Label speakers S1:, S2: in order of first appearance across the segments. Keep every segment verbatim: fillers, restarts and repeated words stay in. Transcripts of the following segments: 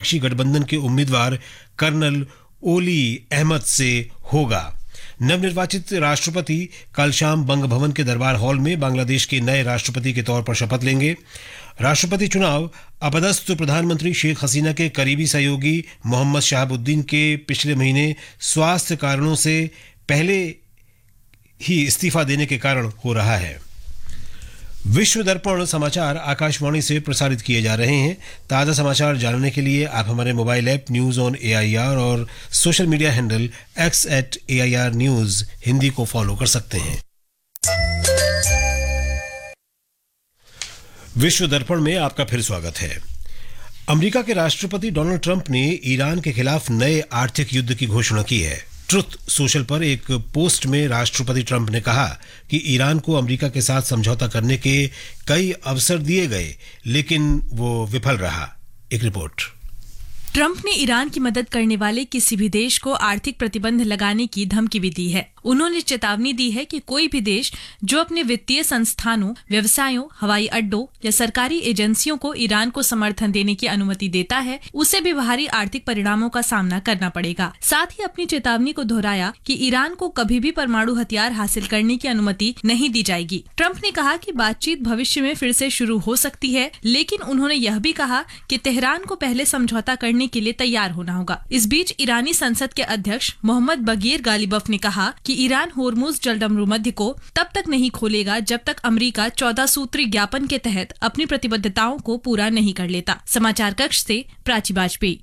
S1: विपक्षी गठबंधन के उम्मीदवार कर्नल ओली अहमद से होगा। नवनिर्वाचित राष्ट्रपति कल शाम बंग भवन के दरबार हॉल में बांग्लादेश के नए राष्ट्रपति के तौर पर शपथ लेंगे। राष्ट्रपति चुनाव अपदस्थ प्रधानमंत्री शेख हसीना के करीबी सहयोगी मोहम्मद शहाबुद्दीन के पिछले महीने स्वास्थ्य कारणों से पहले ही इस्तीफा देने के कारण हो रहा है। विश्व दर्पण समाचार आकाशवाणी से प्रसारित किए जा रहे हैं। ताज़ा समाचार जानने के लिए आप हमारे mobile app news on AIR और social media handle x eight AIR news Hindi को फॉलो कर सकते हैं। विश्व दर्पण में आपका फिर स्वागत है। अमेरिका के राष्ट्रपति डोनाल्ड ट्रंप ने ईरान के खिलाफ नए आर्थिक युद्ध की घोषणा की है। ट्रुथ सोशल पर एक पोस्ट में राष्ट्रपति ट्रंप ने कहा कि ईरान को अमेरिका के साथ समझौता करने के कई अवसर दिए गए, लेकिन वो विफल रहा। एक रिपोर्ट।
S2: ट्रंप ने ईरान की मदद करने वाले किसी भी देश को आर्थिक प्रतिबंध लगाने की धमकी भी दी है। उन्होंने चेतावनी दी है कि कोई भी देश जो अपने वित्तीय संस्थानों, व्यवसायों, हवाई अड्डों या सरकारी एजेंसियों को ईरान को समर्थन देने की अनुमति देता है, उसे भी भारी आर्थिक परिणामों का सामना करना पड़ेगा। साथ ही अपनी चेतावनी को दोहराया कि ईरान को कभी भी परमाणु हथियार हासिल करने की अनुमति नहीं दी जाएगी। ट्रंप ने कहा कि बातचीत भविष्य में फिर से शुरू हो सकती है, लेकिन उन्होंने यह भी कहा कि तेहरान को पहले समझौता करने के लिए तैयार होना होगा। इस बीच ईरानी संसद के अध्यक्ष मोहम्मद बगीर गालिबफ ने कहा कि ईरान होर्मुज जलडमरूमध्य को तब तक नहीं खोलेगा जब तक अमेरिका चौदह सूत्री ज्ञापन के तहत अपनी प्रतिबद्धताओं को पूरा नहीं कर लेता। समाचार कक्ष से प्राची वाजपेयी।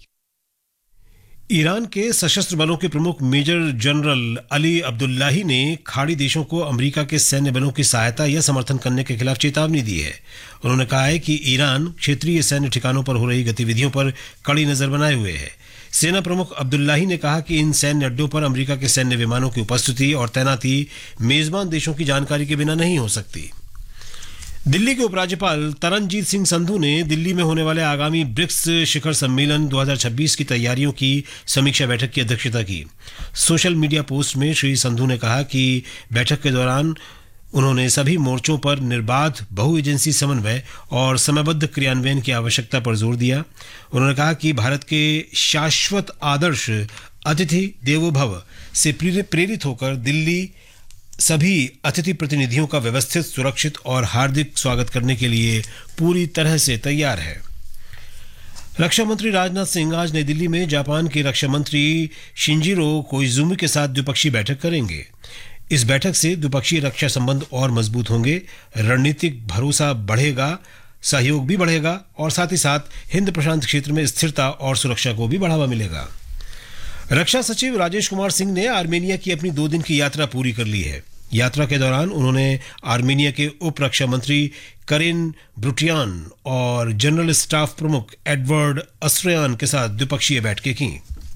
S1: ईरान के सशस्त्र बलों के प्रमुख मेजर जनरल अली अब्दुल्लाही ने खाड़ी देशों को अमेरिका के सैन्य बलों की सहायता या समर्थन करने के खिलाफ चेतावनी दी है। उन्होंने कहा है कि ईरान क्षेत्रीय सैन्य ठिकानों पर हो रही गतिविधियों पर कड़ी नजर बनाए हुए है। सेना प्रमुख अब्दुल्लाही ने कहा कि इन सैन्य अड्डों पर अमेरिका के सैन्य विमानों की उपस्थिति और तैनाती मेजबान देशों की जानकारी के बिना नहीं हो सकती। दिल्ली के उपराज्यपाल तरनजीत सिंह संधू ने दिल्ली में होने वाले आगामी ब्रिक्स शिखर सम्मेलन दो हज़ार छब्बीस की तैयारियों की समीक्षा बैठक की अध्यक्षता की। सोशल मीडिया पोस्ट में श्री संधू ने कहा कि बैठक के दौरान उन्होंने सभी मोर्चों पर निर्बाध बहु एजेंसी समन्वय और समयबद्ध क्रियान्वयन की आवश्यकता पर जोर दिया। उन्होंने कहा कि भारत के शाश्वत आदर्श अतिथि देवो भव से प्रेरित होकर दिल्ली सभी अतिथि प्रतिनिधियों का व्यवस्थित, सुरक्षित और हार्दिक स्वागत करने के लिए पूरी तरह से तैयार है। रक्षा मंत्री राजनाथ सिंह आज नई दिल्ली में जापान के रक्षा मंत्री शिंजिरो कोइजुमी के साथ द्विपक्षीय बैठक करेंगे। इस बैठक से द्विपक्षीय रक्षा संबंध और मजबूत होंगे, रणनीतिक भरोसा बढ़ेगा, सहयोग भी बढ़ेगा और साथ ही साथ हिंद प्रशांत क्षेत्र में स्थिरता और सुरक्षा को भी बढ़ावा मिलेगा। रक्षा सचिव राजेश कुमार सिंह ने आर्मेनिया की अपनी दो दिन की यात्रा पूरी कर ली है। यात्रा के दौरान उन्होंने आर्मेनिया के उप रक्षा मंत्री करिन ब्रुटियान और जनरल स्टाफ प्रमुख एडवर्ड अस्ट्रयान के साथ द्विपक्षीय बैठकें की।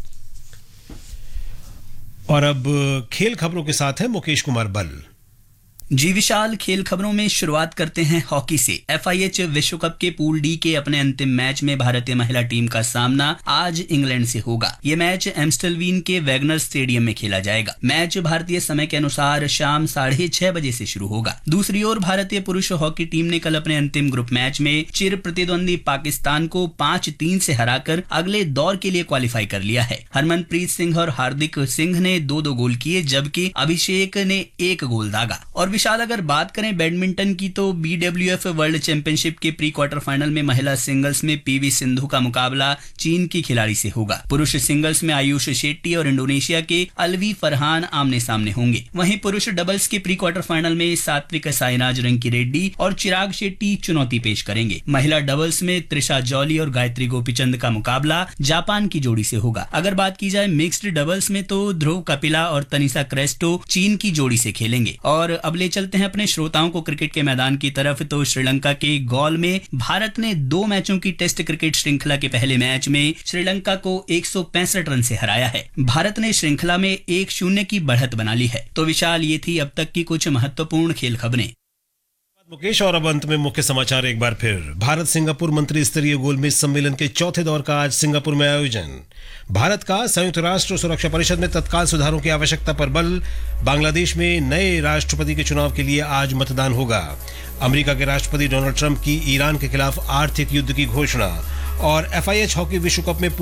S1: और अब खेल खबरों के साथ है मुकेश कुमार बल।
S3: जी विशाल, खेल खबरों में शुरुआत करते हैं हॉकी से। एफआईएच विश्व कप के पूल डी के अपने अंतिम मैच में भारतीय महिला टीम का सामना आज इंग्लैंड से होगा। ये मैच एम्स्टलवीन के वैगनर स्टेडियम में खेला जाएगा। मैच भारतीय समय के अनुसार शाम साढ़े छह बजे से शुरू होगा। दूसरी ओर भारतीय पुरुष हॉकी टीम ने कल अपने अंतिम ग्रुप मैच में चिर प्रतिद्वंदी पाकिस्तान को पांच तीन से हराकर अगले दौर के लिए क्वालिफाई कर लिया है। हरमनप्रीत सिंह और हार्दिक सिंह ने दो दो गोल किए, जबकि अभिषेक ने एक गोल दागा। और विशाल, अगर बात करें बैडमिंटन की तो बीडब्ल्यूएफ वर्ल्ड चैंपियनशिप के प्री क्वार्टर फाइनल में महिला सिंगल्स में पीवी सिंधु का मुकाबला चीन की खिलाड़ी से होगा। पुरुष सिंगल्स में आयुष शेट्टी और इंडोनेशिया के अलवी फरहान आमने सामने होंगे। वहीं पुरुष डबल्स के प्री क्वार्टर फाइनल में सात्विक साईराज रंकी रेड्डी और चिराग शेट्टी चुनौती पेश करेंगे। महिला डबल्स में त्रिशा जॉली और गायत्री गोपीचंद का मुकाबला जापान की जोड़ी से होगा। अगर बात की जाए मिक्स्ड डबल्स में तो ध्रुव कपिला और तनिषा क्रेस्टो चीन की जोड़ी से खेलेंगे। और अब ले चलते हैं अपने श्रोताओं को क्रिकेट के मैदान की तरफ। तो श्रीलंका के गौल में भारत ने दो मैचों की टेस्ट क्रिकेट श्रृंखला के पहले मैच में श्रीलंका को एक सौ पैंसठ रन से हराया है। भारत ने श्रृंखला में एक शून्य की बढ़त बना ली है। तो विशाल, ये थी अब तक की कुछ महत्वपूर्ण खेल खबरें।
S1: मुकेश, और अब अंत में मुख्य समाचार एक बार फिर। भारत सिंगापुर मंत्री स्तरीय गोलमेज सम्मेलन के चौथे दौर का आज सिंगापुर में आयोजन। भारत का संयुक्त राष्ट्र सुरक्षा परिषद में तत्काल सुधारों की आवश्यकता पर बल। बांग्लादेश में नए राष्ट्रपति के चुनाव के लिए आज मतदान होगा। अमेरिका के राष्ट्रपति डोनाल्ड ट्रंप की ईरान के खिलाफ आर्थिक युद्ध की घोषणा। और एफआईएच हॉकी विश्व कप में